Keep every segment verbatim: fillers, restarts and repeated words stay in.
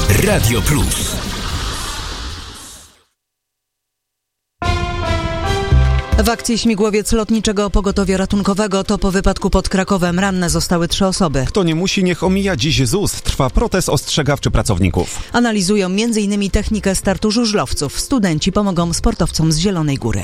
Radio Plus. W akcji Śmigłowiec Lotniczego Pogotowia Ratunkowego to po wypadku pod Krakowem ranne zostały trzy osoby. Kto nie musi, niech omija dziś Z U S. Trwa protest ostrzegawczy pracowników. Analizują między innymi technikę startu żużlowców. Studenci pomogą sportowcom z Zielonej Góry.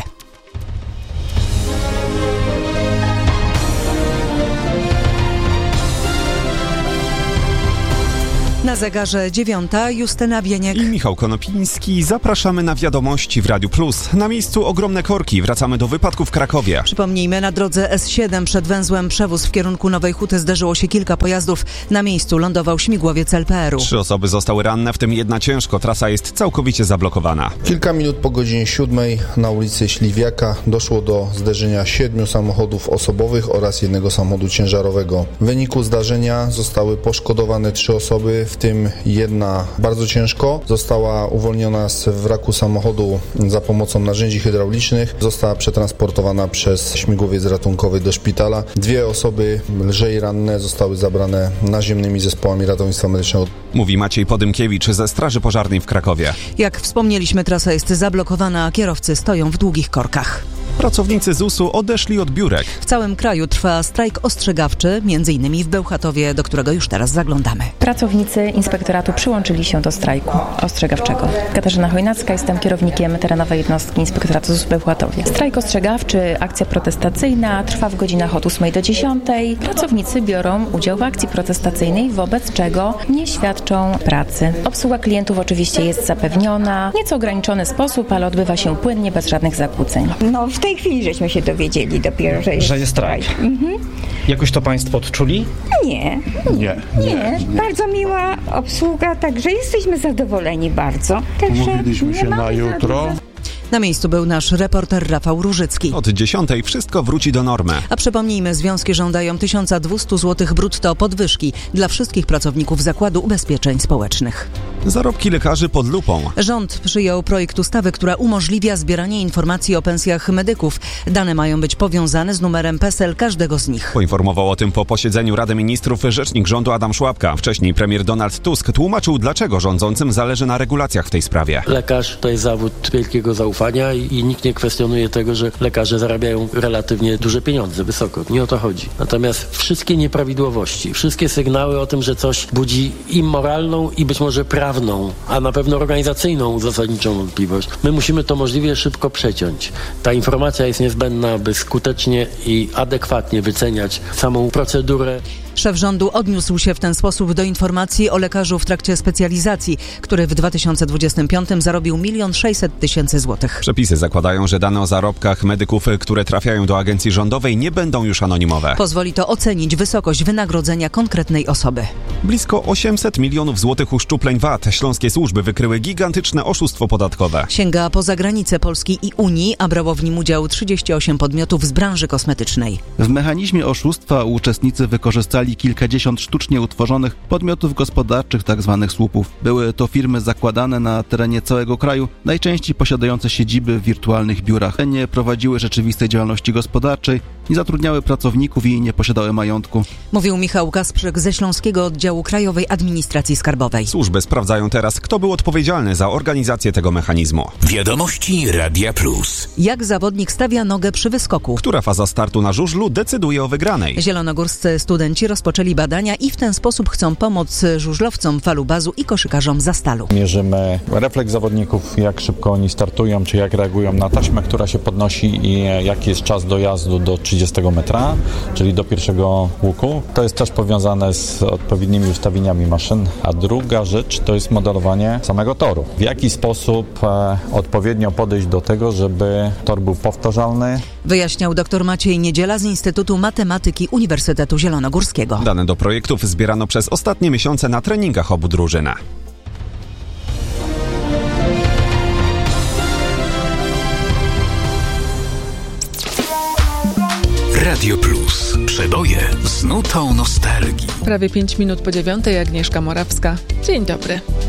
Na zegarze dziewiąta Justyna Wieniek i Michał Konopiński. Zapraszamy na wiadomości w Radiu Plus. Na miejscu ogromne korki. Wracamy do wypadku w Krakowie. Przypomnijmy, na drodze S siedem przed węzłem Przewóz w kierunku Nowej Huty zderzyło się kilka pojazdów. Na miejscu lądował śmigłowiec L P R u. Trzy osoby zostały ranne, w tym jedna ciężko. Trasa jest całkowicie zablokowana. Kilka minut po godzinie siódmej na ulicy Śliwiaka doszło do zderzenia siedmiu samochodów osobowych oraz jednego samochodu ciężarowego. W wyniku zdarzenia zostały poszkodowane trzy osoby, w tym jedna bardzo ciężko. Została uwolniona z wraku samochodu za pomocą narzędzi hydraulicznych. Została przetransportowana przez śmigłowiec ratunkowy do szpitala. Dwie osoby lżej ranne zostały zabrane naziemnymi zespołami ratownictwa medycznego. Mówi Maciej Podymkiewicz ze Straży Pożarnej w Krakowie. Jak wspomnieliśmy, trasa jest zablokowana, a kierowcy stoją w długich korkach. Pracownicy Z U S u odeszli od biurek. W całym kraju trwa strajk ostrzegawczy, między innymi w Bełchatowie, do którego już teraz zaglądamy. Pracownicy inspektoratu przyłączyli się do strajku ostrzegawczego. Katarzyna Chojnacka, jestem kierownikiem terenowej jednostki inspektoratu Z U S w Bełchatowie. Strajk ostrzegawczy, akcja protestacyjna trwa w godzinach od ósmej do dziesiątej. Pracownicy biorą udział w akcji protestacyjnej, wobec czego nie świadczą pracy. Obsługa klientów oczywiście jest zapewniona, w nieco ograniczony sposób, ale odbywa się płynnie, bez żadnych zakłóceń. No, w tej chwili żeśmy się dowiedzieli dopiero, że jest, że jest strajk. Mhm. Jakoś to państwo odczuli? Nie. Nie. Nie. nie. nie. Bardzo miła obsługa, także jesteśmy zadowoleni bardzo. Także umówiliśmy się na jutro. Na miejscu był nasz reporter Rafał Różycki. Od dziesiątej wszystko wróci do normy. A przypomnijmy, związki żądają tysiąc dwieście złotych brutto podwyżki dla wszystkich pracowników Zakładu Ubezpieczeń Społecznych. Zarobki lekarzy pod lupą. Rząd przyjął projekt ustawy, która umożliwia zbieranie informacji o pensjach medyków. Dane mają być powiązane z numerem P E S E L każdego z nich. Poinformował o tym po posiedzeniu Rady Ministrów rzecznik rządu Adam Szłapka. Wcześniej premier Donald Tusk tłumaczył, dlaczego rządzącym zależy na regulacjach w tej sprawie. Lekarz to jest zawód wielkiego zaufania i nikt nie kwestionuje tego, że lekarze zarabiają relatywnie duże pieniądze, wysoko. Nie o to chodzi. Natomiast wszystkie nieprawidłowości, wszystkie sygnały o tym, że coś budzi i moralną, i być może prawną, a na pewno organizacyjną zasadniczą wątpliwość, my musimy to możliwie szybko przeciąć. Ta informacja jest niezbędna, aby skutecznie i adekwatnie wyceniać samą procedurę. Szef rządu odniósł się w ten sposób do informacji o lekarzu w trakcie specjalizacji, który w dwa tysiące dwudziestym piątym zarobił milion sześćset tysięcy złotych. Przepisy zakładają, że dane o zarobkach medyków, które trafiają do agencji rządowej, nie będą już anonimowe. Pozwoli to ocenić wysokość wynagrodzenia konkretnej osoby. Blisko osiemset milionów złotych uszczupleń V A T. Śląskie służby wykryły gigantyczne oszustwo podatkowe. Sięga poza granice Polski i Unii, a brało w nim udział trzydzieści osiem podmiotów z branży kosmetycznej. W mechanizmie oszustwa uczestnicy wykorzystali kilkadziesiąt sztucznie utworzonych podmiotów gospodarczych, tzw. słupów. Były to firmy zakładane na terenie całego kraju, najczęściej posiadające siedziby w wirtualnych biurach. Nie prowadziły rzeczywistej działalności gospodarczej, nie zatrudniały pracowników i nie posiadały majątku. Mówił Michał Kasprzyk ze Śląskiego Oddziału Krajowej Administracji Skarbowej. Służby sprawdzają teraz, kto był odpowiedzialny za organizację tego mechanizmu. Wiadomości Radia Plus. Jak zawodnik stawia nogę przy wyskoku? Która faza startu na żużlu decyduje o wygranej? Zielonogórscy studenci rozpoczęli badania i w ten sposób chcą pomóc żużlowcom falubazu i koszykarzom za Stalu. Mierzymy refleks zawodników, jak szybko oni startują, czy jak reagują na taśmę, która się podnosi i jaki jest czas dojazdu do trzydziestego metra, czyli do pierwszego łuku. To jest też powiązane z odpowiednimi ustawieniami maszyn. A druga rzecz to jest modelowanie samego toru. W jaki sposób e, odpowiednio podejść do tego, żeby tor był powtarzalny. Wyjaśniał dr Maciej Niedziela z Instytutu Matematyki Uniwersytetu Zielonogórskiego. Dane do projektów zbierano przez ostatnie miesiące na treningach obu drużyn. Radio Plus. Przeboje z nutą nostalgii. Prawie pięć minut po dziewiątej, Agnieszka Morawska. Dzień dobry.